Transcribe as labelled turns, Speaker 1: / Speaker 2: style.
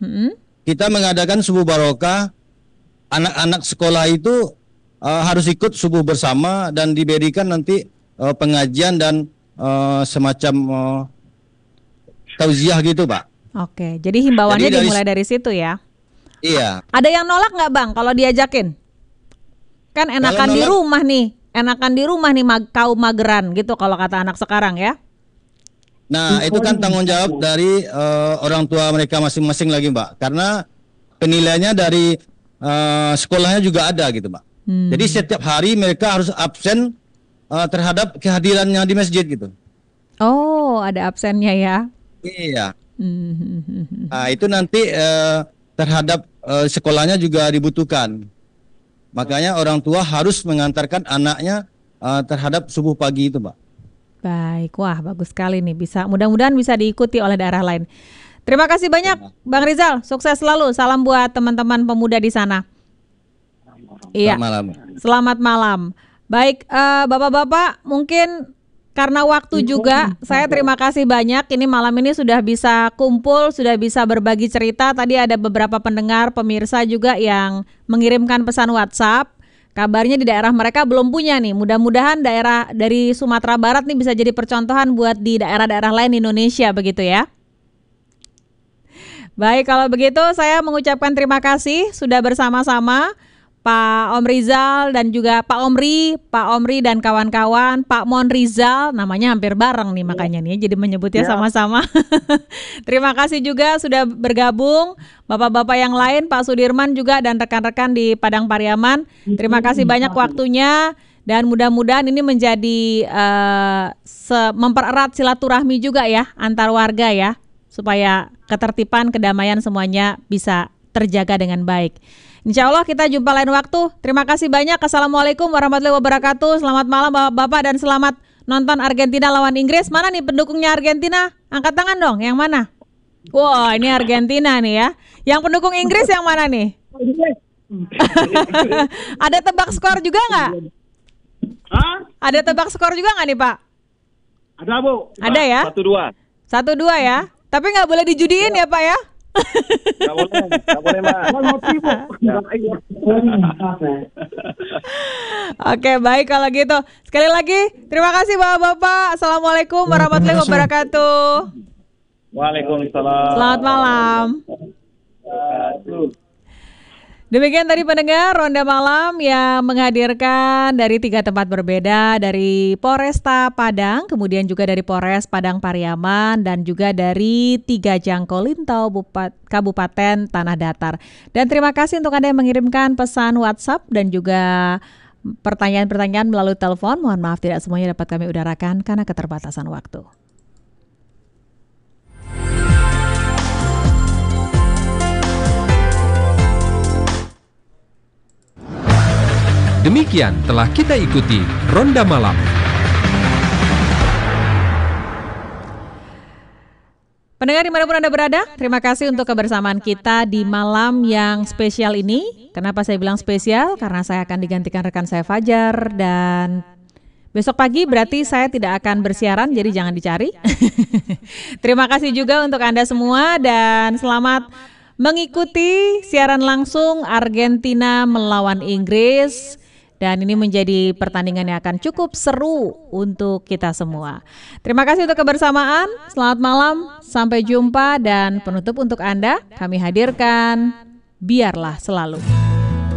Speaker 1: kita mengadakan subuh barokah. Anak-anak sekolah itu harus ikut subuh bersama dan diberikan nanti pengajian dan semacam tauziah gitu, Pak.
Speaker 2: Oke, jadi himbauannya dimulai dari situ ya?
Speaker 1: Iya.
Speaker 2: Ada yang nolak nggak, Bang, kalau diajakin? Kan enakan di rumah nih, kaum mageran gitu kalau kata anak sekarang ya?
Speaker 1: Nah, itu kan tanggung jawab dari orang tua mereka masing-masing lagi, Mbak. Karena penilaiannya dari sekolahnya juga ada gitu, Mbak. Jadi setiap hari mereka harus absen terhadap kehadirannya di masjid gitu.
Speaker 2: Oh, ada absennya ya?
Speaker 1: Iya. Nah, itu nanti terhadap sekolahnya juga dibutuhkan. Makanya orang tua harus mengantarkan anaknya terhadap subuh pagi itu, Mbak.
Speaker 2: Baik, wah bagus sekali nih. Mudah-mudahan bisa diikuti oleh daerah lain. Terima kasih banyak, Bang Rizal. Sukses selalu. Salam buat teman-teman pemuda di sana. Iya. Selamat malam. Baik, Bapak-bapak, mungkin karena waktu juga, saya terima kasih banyak. Ini malam ini sudah bisa kumpul, sudah bisa berbagi cerita. Tadi ada beberapa pendengar, pemirsa juga yang mengirimkan pesan WhatsApp. Kabarnya di daerah mereka belum punya nih. Mudah-mudahan daerah dari Sumatera Barat nih bisa jadi percontohan buat di daerah-daerah lain di Indonesia, begitu ya. Baik, kalau begitu saya mengucapkan terima kasih sudah bersama-sama Pak Om Rizal dan juga Pak Omri dan kawan-kawan, Pak Mon Rizal, namanya hampir bareng nih makanya nih, jadi menyebutnya sama-sama. Terima kasih juga sudah bergabung Bapak-bapak yang lain, Pak Sudirman juga dan rekan-rekan di Padang Pariaman. Terima kasih banyak waktunya dan mudah-mudahan ini menjadi mempererat silaturahmi juga ya antar warga ya, supaya ketertiban, kedamaian semuanya bisa terjaga dengan baik. Insya Allah kita jumpa lain waktu. Terima kasih banyak. Assalamualaikum warahmatullahi wabarakatuh. Selamat malam Bapak-bapak dan selamat nonton Argentina lawan Inggris. Mana nih pendukungnya Argentina? Angkat tangan dong. Yang mana? Wah, ini Argentina nih ya. Yang pendukung Inggris yang mana nih? Ada tebak skor juga nggak? Ada tebak skor juga nggak nih Pak?
Speaker 3: Ada Bu.
Speaker 2: Ada ya?
Speaker 3: 1-2.
Speaker 2: 1-2 ya. Tapi nggak boleh dijudiin ya Pak ya?
Speaker 3: Nggak boleh Mbak.
Speaker 2: Oke, baik kalau gitu. Sekali lagi, terima kasih Bapak-bapak. Assalamualaikum warahmatullahi wabarakatuh.
Speaker 3: Waalaikumsalam.
Speaker 2: Selamat malam. Demikian tadi pendengar Ronda Malam yang menghadirkan dari 3 tempat berbeda, dari Polresta Padang, kemudian juga dari Polres Padang Pariaman, dan juga dari 3 Jangkolintau Kabupaten Tanah Datar. Dan terima kasih untuk Anda yang mengirimkan pesan WhatsApp dan juga pertanyaan-pertanyaan melalui telepon. Mohon maaf tidak semuanya dapat kami udarakan karena keterbatasan waktu.
Speaker 4: Demikian telah kita ikuti Ronda Malam.
Speaker 2: Pendengar dimanapun Anda berada, terima kasih untuk kebersamaan kita di malam yang spesial ini. Kenapa saya bilang spesial? Karena saya akan digantikan rekan saya Fajar dan besok pagi berarti saya tidak akan bersiaran, jadi jangan dicari. Terima kasih juga untuk Anda semua dan selamat mengikuti siaran langsung Argentina melawan Inggris. Dan ini menjadi pertandingan yang akan cukup seru untuk kita semua. Terima kasih untuk kebersamaan. Selamat malam, sampai jumpa dan penutup untuk Anda kami hadirkan Biarlah Selalu.